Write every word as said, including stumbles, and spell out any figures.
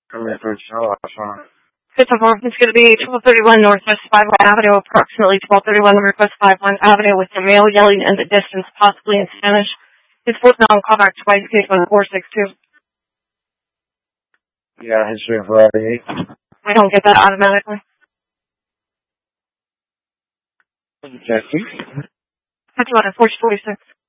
Come here for a show. Fifth of Orphan is going to be twelve thirty-one Northwest five one Avenue, approximately twelve thirty-one Northwest five one Avenue, with the male yelling in the distance, possibly in Spanish. His voicemail on callback twice, case one four six two. Yeah, history of variety. I don't get that automatically. Jesse? That's about a four forty-six.